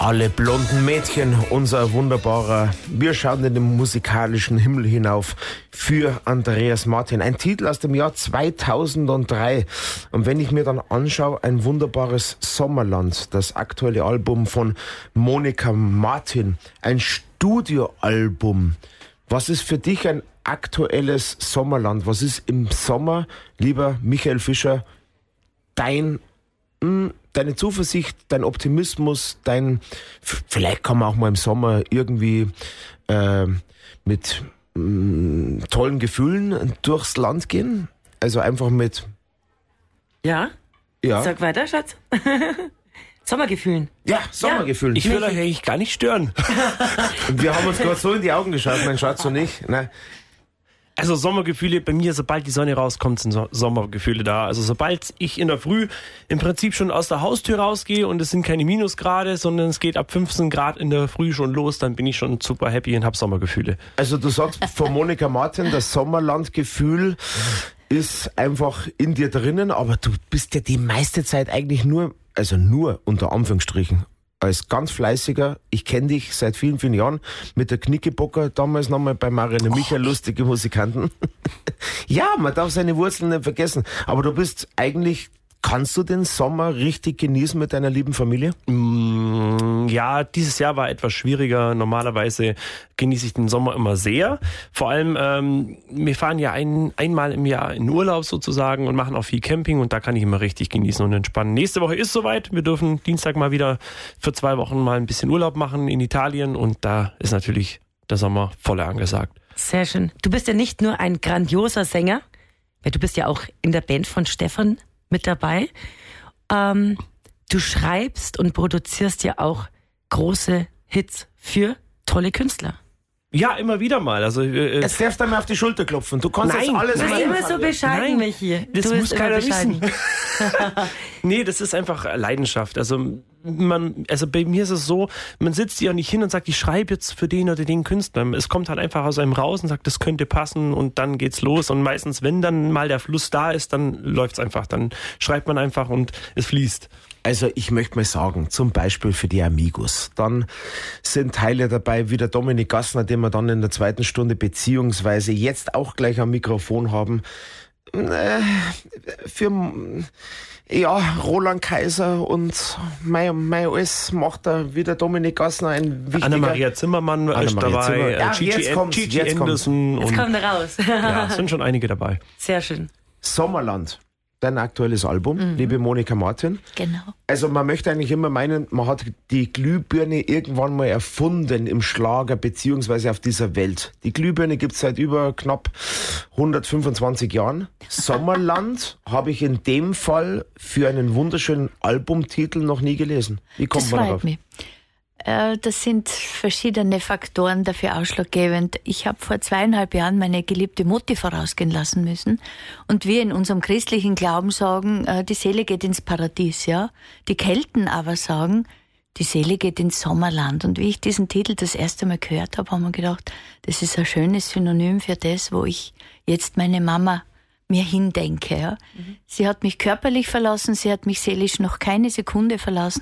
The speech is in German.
Alle blonden Mädchen, unser wunderbarer, wir schauen in den musikalischen Himmel hinauf für Andreas Martin. Ein Titel aus dem Jahr 2003. Und wenn ich mir dann anschaue, ein wunderbares Sommerland, das aktuelle Album von Monika Martin, ein Studioalbum. Was ist für dich ein aktuelles Sommerland? Was ist im Sommer, lieber Michael Fischer, deine Zuversicht, dein Optimismus, vielleicht kann man auch mal im Sommer irgendwie mit tollen Gefühlen durchs Land gehen? Also einfach mit... Ja? Sag weiter, Schatz. Sommergefühlen. Ja, Sommergefühlen. Ich will euch eigentlich gar nicht stören. Wir haben uns gerade so in die Augen geschaut, mein Schatz und ich. Nein. Also Sommergefühle, bei mir, sobald die Sonne rauskommt, sind Sommergefühle da. Also sobald ich in der Früh im Prinzip schon aus der Haustür rausgehe und es sind keine Minusgrade, sondern es geht ab 15 Grad in der Früh schon los, dann bin ich schon super happy und habe Sommergefühle. Also du sagst von Monika Martin, das Sommerlandgefühl ist einfach in dir drinnen, aber du bist ja die meiste Zeit eigentlich nur unter Anführungsstrichen, als ganz fleißiger, ich kenne dich seit vielen, vielen Jahren, mit der Knickebocker, damals nochmal bei Marianne Michael, lustige Musikanten. Ja, man darf seine Wurzeln nicht vergessen. Aber du bist eigentlich, kannst du den Sommer richtig genießen mit deiner lieben Familie? Ja, dieses Jahr war etwas schwieriger. Normalerweise genieße ich den Sommer immer sehr. Vor allem, wir fahren ja einmal im Jahr in Urlaub sozusagen und machen auch viel Camping und da kann ich immer richtig genießen und entspannen. Nächste Woche ist soweit. Wir dürfen Dienstag mal wieder für 2 Wochen mal ein bisschen Urlaub machen in Italien und da ist natürlich der Sommer voll angesagt. Sehr schön. Du bist ja nicht nur ein grandioser Sänger, weil du bist ja auch in der Band von Stefan mit dabei. Du schreibst und produzierst ja auch große Hits für tolle Künstler. Ja, immer wieder mal. Also jetzt darfst du mal auf die Schulter klopfen. Du kannst jetzt alles du bist immer so bescheiden, Michi. Das muss keiner wissen. Nee, das ist einfach Leidenschaft. Also bei mir ist es so, man sitzt ja nicht hin und sagt, ich schreibe jetzt für den oder den Künstler. Es kommt halt einfach aus einem raus und sagt, das könnte passen und dann geht's los. Und meistens, wenn dann mal der Fluss da ist, dann läuft's einfach. Dann schreibt man einfach und es fließt. Also ich möchte mal sagen, zum Beispiel für die Amigos. Dann sind Teile dabei wie der Dominik Gassner, den wir dann in der 2. Stunde beziehungsweise jetzt auch gleich am Mikrofon haben. Für Roland Kaiser und mein alles macht da wie der Dominik Gassner ein wichtiger... Anna-Maria Zimmermann ist dabei, Gigi Anderson. Jetzt kommt er raus. Ja, sind schon einige dabei. Sehr schön. Sommerland. Dein aktuelles Album, liebe Monika Martin. Genau. Also man möchte eigentlich immer meinen, man hat die Glühbirne irgendwann mal erfunden im Schlager beziehungsweise auf dieser Welt. Die Glühbirne gibt es seit über knapp 125 Jahren. Sommerland habe ich in dem Fall für einen wunderschönen Albumtitel noch nie gelesen. Wie kommt man darauf? Mich. Das sind verschiedene Faktoren dafür ausschlaggebend. Ich habe vor 2,5 Jahren meine geliebte Mutti vorausgehen lassen müssen. Und wir in unserem christlichen Glauben sagen, die Seele geht ins Paradies, ja. Die Kelten aber sagen, die Seele geht ins Sommerland. Und wie ich diesen Titel das erste Mal gehört habe, haben wir gedacht, das ist ein schönes Synonym für das, wo ich jetzt meine Mama mir hindenke, ja. Sie hat mich körperlich verlassen, sie hat mich seelisch noch keine Sekunde verlassen.